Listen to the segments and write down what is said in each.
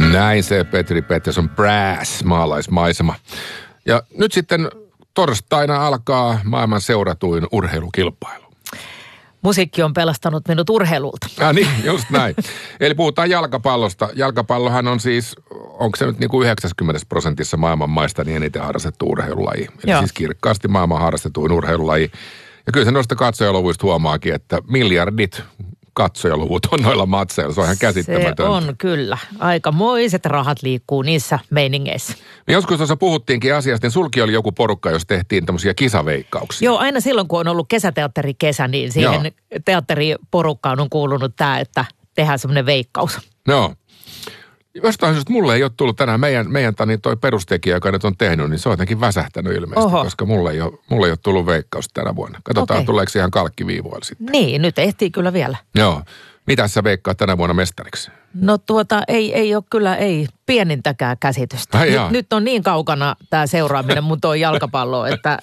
Näin se Petri Pettersson Brass, maalaismaisema. Ja nyt sitten torstaina alkaa maailman seuratuin urheilukilpailu. Musiikki on pelastanut minut urheilulta. Niin, just näin. Eli puhutaan jalkapallosta. Jalkapallohan on siis, onko se nyt niin kuin 90% maailman maista niin eniten harrastettu urheilulaji. Eli siis kirkkaasti maailman harrastetuin urheilulaji. Ja kyllä se noista katsojaluvuista huomaakin, että miljardit katsojaluvut on noilla matseilla. Se on ihan käsittämätöntä. Se on kyllä. Aikamoiset rahat liikkuu niissä meiningeissä. Me joskus tuossa puhuttiinkin asiasta, niin sulki oli joku porukka, jos tehtiin tämmöisiä kisaveikkauksia. Joo, aina silloin kun on ollut kesäteatterikesä, niin siihen teatteriporukkaan on kuulunut tämä, että tehdään semmoinen veikkaus. Joo. Jostain syystä mulle ei ole tullut tänään meidän toi perustekijä, joka nyt on tehnyt, niin se on jotenkin väsähtänyt ilmeisesti, koska mulle ei ole tullut veikkausta tänä vuonna. Katsotaan, tuleeko ihan kalkkiviivoilla sitten. Niin, nyt ehtii kyllä vielä. Joo. Mitä sä veikkaat tänä vuonna mestariksi? No ei ole kyllä, ei pienintäkään käsitystä. Nyt on niin kaukana tämä seuraaminen mun toi jalkapallo, että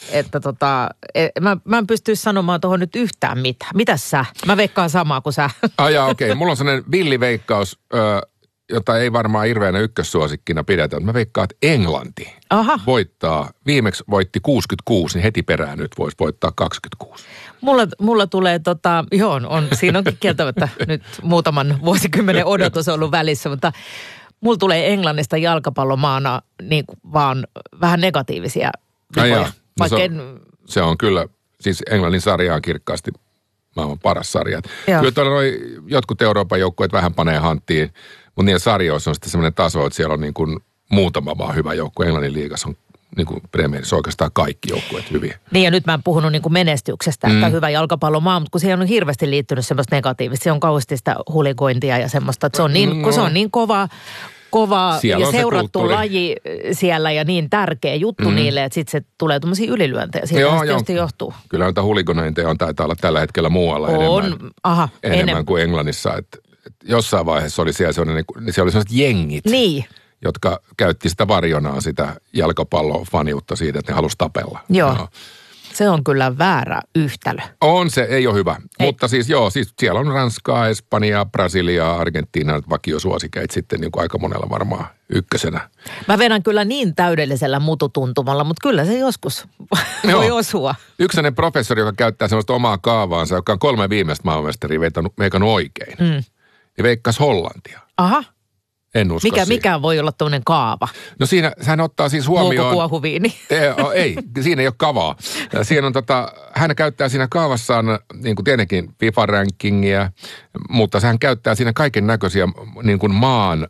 mä en pysty sanomaan tuohon nyt yhtään mitään. Mitäs sä? Mä veikkaan samaa kuin sä. Okei. Mulla on sellainen villiveikkaus, jota ei varmaan hirveänä ykkössuosikkina pidetä. Mä veikkaan, että Englanti voittaa. Viimeksi voitti 66, niin heti perään nyt voisi voittaa 26. Mulla tulee siinä onkin kieltämättä nyt muutaman vuosikymmenen odotus ollut välissä, mutta mulla tulee Englannista jalkapallomaana niin vaan vähän negatiivisia vipoja. Se on kyllä, siis Englannin sarja on kirkkaasti maailman paras sarja. Kyllä tuolla jotkut Euroopan joukkueet vähän panee hanttiin, mutta niiden sarjoissa on sitten sellainen taso, että siellä on niin kuin muutama vaan hyvä joukkue. Englannin liigassa on niin kuin Premierissä oikeastaan kaikki joukkueet hyviä. Niin ja nyt mä en puhunut niin kuin menestyksestä, että hyvä jalkapallomaa, mutta kun siihen on hirveästi liittynyt semmoista negatiivista. Se on kauheasti sitä huligointia ja semmoista, että se on niin, kun se on niin kova ja seurattu laji siellä ja niin tärkeä juttu niille, että sitten se tulee tuommoisia ylilyöntejä. Siitä tietysti johtuu. Kyllä noita huligonointeja on taitaa olla tällä hetkellä muualla enemmän kuin Englannissa. Että jossain vaiheessa oli siellä oli sellaiset jengit, jotka käytti sitä varjonaan sitä jalkapallofaniutta siitä, että ne halusi tapella. Joo. Se on kyllä väärä yhtälö. On se, ei ole hyvä. Ei. Mutta siis siellä on Ranskaa, Espanjaa, Brasiliaa, Argentiinaa, vakiosuosikeita sitten niin kuin aika monella varmaan ykkösenä. Mä vedän kyllä niin täydellisellä mututuntumalla, mutta kyllä se joskus voi osua. Yksi sellainen professori, joka käyttää sellaista omaa kaavaansa, joka on 3 viimeistä maailmanmestaria veikannut oikein. Ja veikkasi Hollantia. Aha. En usko mikä voi olla tuollainen kaava? No siinä, hän ottaa siis huomioon... Kuohuviini. Ei, siinä ei ole kavaa. Siinä on hän käyttää siinä kaavassaan niin kuin tietenkin FIFA-rankingia, mutta hän käyttää siinä kaiken näköisiä niin kuin maan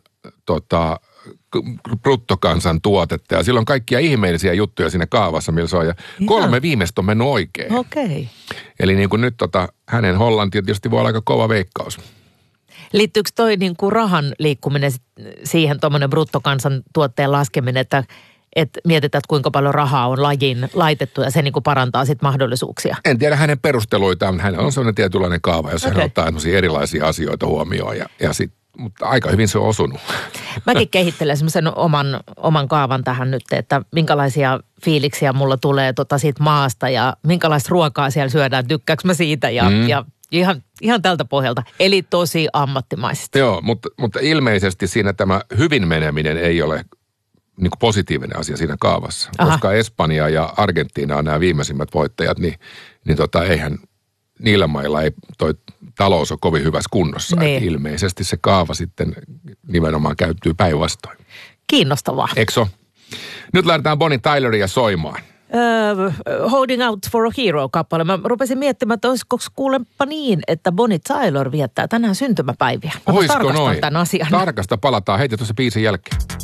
bruttokansantuotetta. Ja sillä on kaikkia ihmeellisiä juttuja siinä kaavassa, millä se on. Ja 3 viimeistä on mennyt oikein. Okei. Eli niin kuin nyt hänen Hollanti tietysti voi olla aika kova veikkaus. Liittyykö toi niin kuin rahan liikkuminen siihen tuommoinen bruttokansantuotteen laskeminen, että mietitään, että kuinka paljon rahaa on lajiin laitettu ja se niin kuin parantaa sitten mahdollisuuksia? En tiedä hänen perusteluitaan. Hänellä on sellainen tietynlainen kaava, jos hän ottaa erilaisia asioita huomioon mutta aika hyvin se on osunut. Mäkin kehittelen semmoisen oman kaavan tähän nyt, että minkälaisia fiiliksiä mulla tulee siitä maasta ja minkälaista ruokaa siellä syödään, tykkääkö mä siitä ja Ihan tältä pohjalta. Eli tosi ammattimaisesti. Joo, mutta ilmeisesti siinä tämä hyvin meneminen ei ole niin kuin positiivinen asia siinä kaavassa. Koska Espanja ja Argentiina on nämä viimeisimmät voittajat, niin eihän niillä mailla ei toi talous ole kovin hyvässä kunnossa. Niin. Ilmeisesti se kaava sitten nimenomaan käyttyy päinvastoin. Kiinnostavaa. Eikö? Nyt lähdetään Bonnie Tyleria soimaan. Holding Out for a Hero-kappale. Mä rupesin miettimään, että olisiko kuulempa niin, että Bonnie Tyler viettää tänään syntymäpäiviä. Olisiko noin? Tämän asian. Tarkasta, palataan heti tuossa biisin jälkeen.